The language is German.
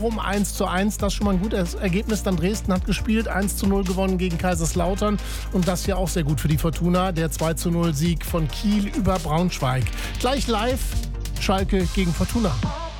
Um 1:1, das ist schon mal ein gutes Ergebnis. Dann Dresden hat gespielt, 1:0 gewonnen gegen Kaiserslautern. Und das ja auch sehr gut für die Fortuna, der 2:0 Sieg von Kiel über Braunschweig. Gleich live, Schalke gegen Fortuna.